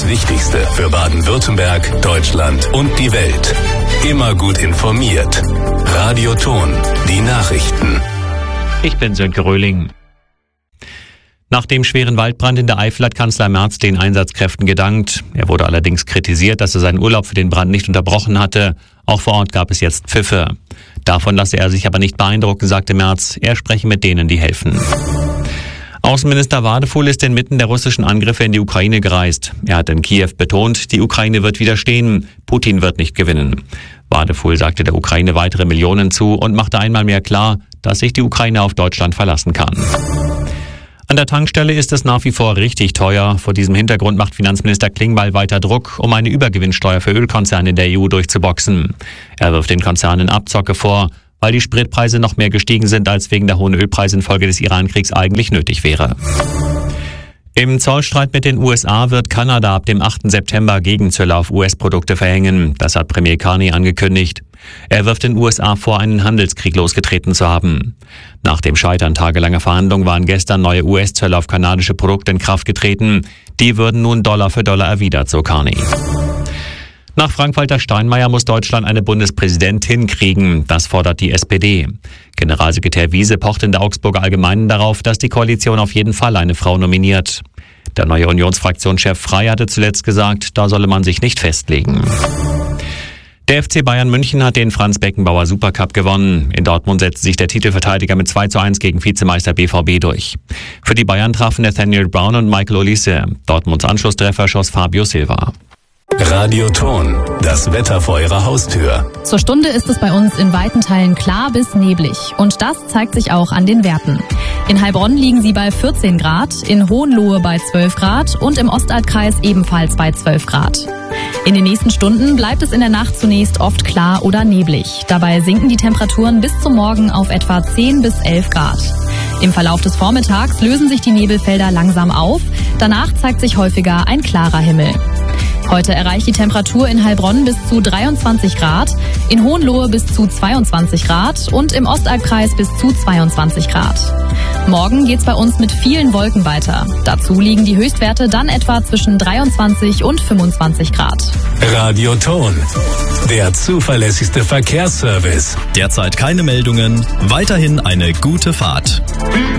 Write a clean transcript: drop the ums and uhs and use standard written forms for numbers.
das Wichtigste für Baden-Württemberg, Deutschland und die Welt. Immer gut informiert. Radio Thon, die Nachrichten. Ich bin Sönke Röhling. Nach dem schweren Waldbrand in der Eifel hat Kanzler Merz den Einsatzkräften gedankt. Er wurde allerdings kritisiert, dass er seinen Urlaub für den Brand nicht unterbrochen hatte. Auch vor Ort gab es jetzt Pfiffe. Davon lasse er sich aber nicht beeindrucken, sagte Merz. Er spreche mit denen, die helfen. Außenminister Wadefuhl ist inmitten der russischen Angriffe in die Ukraine gereist. Er hat in Kiew betont, die Ukraine wird widerstehen, Putin wird nicht gewinnen. Wadefuhl sagte der Ukraine weitere Millionen zu und machte einmal mehr klar, dass sich die Ukraine auf Deutschland verlassen kann. An der Tankstelle ist es nach wie vor richtig teuer. Vor diesem Hintergrund macht Finanzminister Klingbeil weiter Druck, um eine Übergewinnsteuer für Ölkonzerne in der EU durchzuboxen. Er wirft den Konzernen Abzocke vor, weil die Spritpreise noch mehr gestiegen sind, als wegen der hohen Ölpreise infolge des Irankriegs eigentlich nötig wäre. Im Zollstreit mit den USA wird Kanada ab dem 8. September Gegenzölle auf US-Produkte verhängen. Das hat Premier Carney angekündigt. Er wirft den USA vor, einen Handelskrieg losgetreten zu haben. Nach dem Scheitern tagelanger Verhandlungen waren gestern neue US-Zölle auf kanadische Produkte in Kraft getreten. Die würden nun Dollar für Dollar erwidert, so Carney. Nach Frank-Walter Steinmeier muss Deutschland eine Bundespräsidentin kriegen. Das fordert die SPD. Generalsekretär Wiese pocht in der Augsburger Allgemeinen darauf, dass die Koalition auf jeden Fall eine Frau nominiert. Der neue Unionsfraktionschef Frey hatte zuletzt gesagt, da solle man sich nicht festlegen. Der FC Bayern München hat den Franz-Beckenbauer Supercup gewonnen. In Dortmund setzte sich der Titelverteidiger mit 2:1 gegen Vizemeister BVB durch. Für die Bayern trafen Nathaniel Brown und Michael Olise. Dortmunds Anschlusstreffer schoss Fabio Silva. Radio Thon, das Wetter vor Ihrer Haustür. Zur Stunde ist es bei uns in weiten Teilen klar bis neblig. Und das zeigt sich auch an den Werten. In Heilbronn liegen sie bei 14 Grad, in Hohenlohe bei 12 Grad und im Ostalbkreis ebenfalls bei 12 Grad. In den nächsten Stunden bleibt es in der Nacht zunächst oft klar oder neblig. Dabei sinken die Temperaturen bis zum Morgen auf etwa 10 bis 11 Grad. Im Verlauf des Vormittags lösen sich die Nebelfelder langsam auf. Danach zeigt sich häufiger ein klarer Himmel. Heute erreicht die Temperatur in Heilbronn bis zu 23 Grad, in Hohenlohe bis zu 22 Grad und im Ostalbkreis bis zu 22 Grad. Morgen geht's bei uns mit vielen Wolken weiter. Dazu liegen die Höchstwerte dann etwa zwischen 23 und 25 Grad. Radio Thon, der zuverlässigste Verkehrsservice. Derzeit keine Meldungen, weiterhin eine gute Fahrt.